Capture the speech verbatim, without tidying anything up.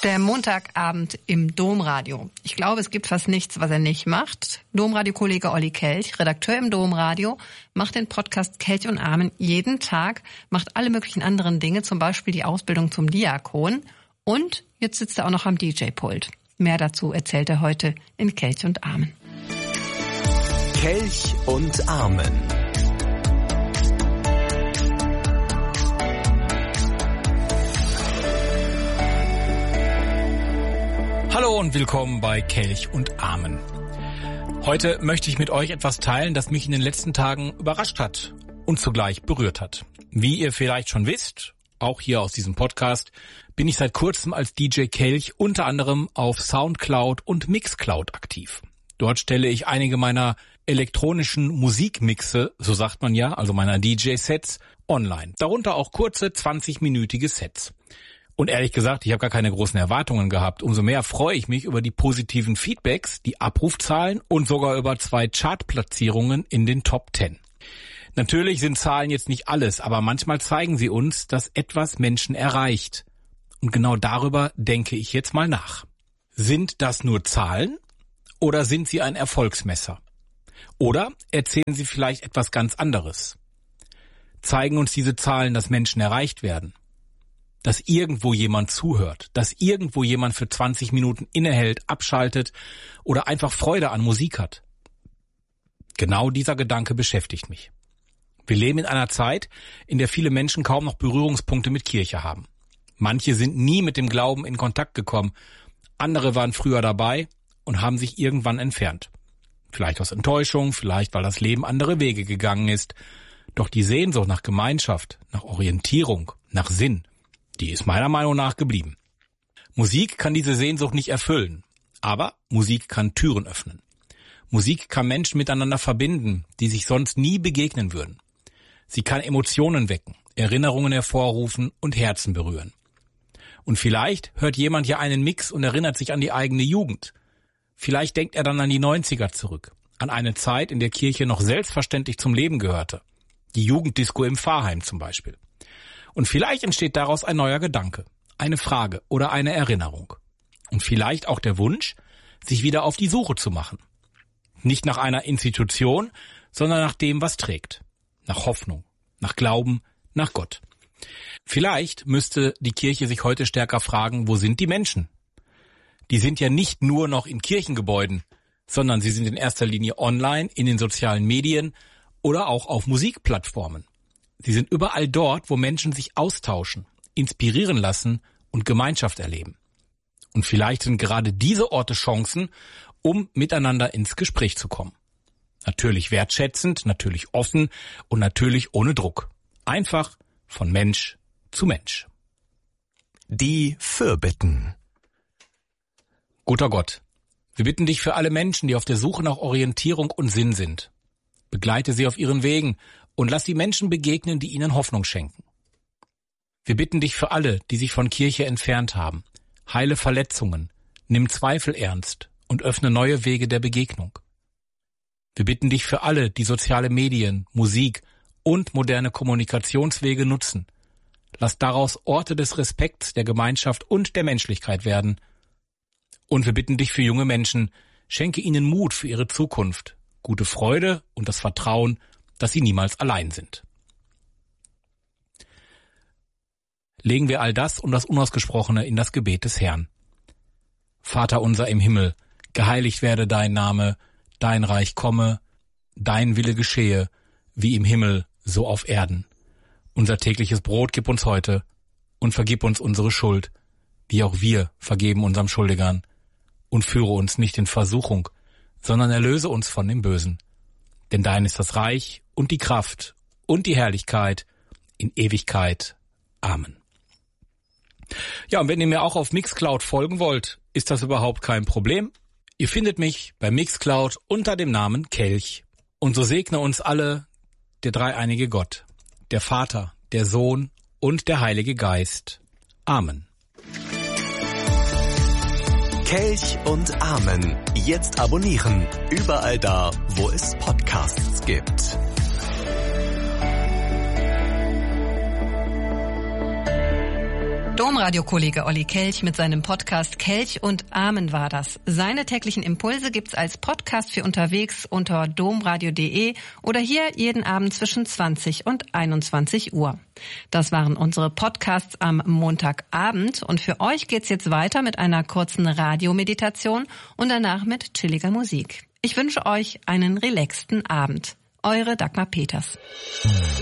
Der Montagabend im Domradio. Ich glaube, es gibt fast nichts, was er nicht macht. Domradio-Kollege Olli Kelch, Redakteur im Domradio, macht den Podcast Kelch und Amen jeden Tag, macht alle möglichen anderen Dinge, zum Beispiel die Ausbildung zum Diakon. Und jetzt sitzt er auch noch am D J-Pult. Mehr dazu erzählt er heute in Kelch und Amen. Kelch und Amen. Hallo und willkommen bei Kelch und Amen. Heute möchte ich mit euch etwas teilen, das mich in den letzten Tagen überrascht hat und zugleich berührt hat. Wie ihr vielleicht schon wisst, auch hier aus diesem Podcast, bin ich seit kurzem als D J Kelch unter anderem auf Soundcloud und Mixcloud aktiv. Dort stelle ich einige meiner elektronischen Musikmixe, so sagt man ja, also meiner D J-Sets, online. Darunter auch kurze zwanzig-minütige Sets. Und ehrlich gesagt, ich habe gar keine großen Erwartungen gehabt. Umso mehr freue ich mich über die positiven Feedbacks, die Abrufzahlen und sogar über zwei Chartplatzierungen in den Top Ten. Natürlich sind Zahlen jetzt nicht alles, aber manchmal zeigen sie uns, dass etwas Menschen erreicht. Und genau darüber denke ich jetzt mal nach. Sind das nur Zahlen oder sind sie ein Erfolgsmesser? Oder erzählen sie vielleicht etwas ganz anderes? Zeigen uns diese Zahlen, dass Menschen erreicht werden? Dass irgendwo jemand zuhört, dass irgendwo jemand für zwanzig Minuten innehält, abschaltet oder einfach Freude an Musik hat. Genau dieser Gedanke beschäftigt mich. Wir leben in einer Zeit, in der viele Menschen kaum noch Berührungspunkte mit Kirche haben. Manche sind nie mit dem Glauben in Kontakt gekommen, andere waren früher dabei und haben sich irgendwann entfernt. Vielleicht aus Enttäuschung, vielleicht weil das Leben andere Wege gegangen ist. Doch die Sehnsucht nach Gemeinschaft, nach Orientierung, nach Sinn, die ist meiner Meinung nach geblieben. Musik kann diese Sehnsucht nicht erfüllen, aber Musik kann Türen öffnen. Musik kann Menschen miteinander verbinden, die sich sonst nie begegnen würden. Sie kann Emotionen wecken, Erinnerungen hervorrufen und Herzen berühren. Und vielleicht hört jemand ja einen Mix und erinnert sich an die eigene Jugend. Vielleicht denkt er dann an die neunziger zurück, an eine Zeit, in der Kirche noch selbstverständlich zum Leben gehörte. Die Jugenddisco im Pfarrheim zum Beispiel. Und vielleicht entsteht daraus ein neuer Gedanke, eine Frage oder eine Erinnerung. Und vielleicht auch der Wunsch, sich wieder auf die Suche zu machen. Nicht nach einer Institution, sondern nach dem, was trägt. Nach Hoffnung, nach Glauben, nach Gott. Vielleicht müsste die Kirche sich heute stärker fragen, wo sind die Menschen? Die sind ja nicht nur noch in Kirchengebäuden, sondern sie sind in erster Linie online, in den sozialen Medien oder auch auf Musikplattformen. Sie sind überall dort, wo Menschen sich austauschen, inspirieren lassen und Gemeinschaft erleben. Und vielleicht sind gerade diese Orte Chancen, um miteinander ins Gespräch zu kommen. Natürlich wertschätzend, natürlich offen und natürlich ohne Druck. Einfach von Mensch zu Mensch. Die Fürbitten. Guter Gott, wir bitten dich für alle Menschen, die auf der Suche nach Orientierung und Sinn sind. Begleite sie auf ihren Wegen und lass die Menschen begegnen, die ihnen Hoffnung schenken. Wir bitten dich für alle, die sich von Kirche entfernt haben. Heile Verletzungen, nimm Zweifel ernst und öffne neue Wege der Begegnung. Wir bitten dich für alle, die soziale Medien, Musik und moderne Kommunikationswege nutzen. Lass daraus Orte des Respekts, der Gemeinschaft und der Menschlichkeit werden. Und wir bitten dich für junge Menschen, schenke ihnen Mut für ihre Zukunft, gute Freude und das Vertrauen, dass sie niemals allein sind. Legen wir all das und das Unausgesprochene in das Gebet des Herrn. Vater unser im Himmel, geheiligt werde dein Name, dein Reich komme, dein Wille geschehe, wie im Himmel, so auf Erden. Unser tägliches Brot gib uns heute und vergib uns unsere Schuld, wie auch wir vergeben unserem Schuldigern. Und führe uns nicht in Versuchung, sondern erlöse uns von dem Bösen. Denn dein ist das Reich und die Kraft und die Herrlichkeit in Ewigkeit. Amen. Ja, und wenn ihr mir auch auf Mixcloud folgen wollt, ist das überhaupt kein Problem. Ihr findet mich bei Mixcloud unter dem Namen Kelch. Und so segne uns alle der dreieinige Gott, der Vater, der Sohn und der Heilige Geist. Amen. Kelch und Amen. Jetzt abonnieren. Überall da, wo es Podcasts gibt. Domradiokollege Olli Kelch mit seinem Podcast Kelch und Amen war das. Seine täglichen Impulse gibt's als Podcast für unterwegs unter domradio punkt de oder hier jeden Abend zwischen zwanzig und einundzwanzig Uhr. Das waren unsere Podcasts am Montagabend und für euch geht's jetzt weiter mit einer kurzen Radiomeditation und danach mit chilliger Musik. Ich wünsche euch einen relaxten Abend. Eure Dagmar Peters.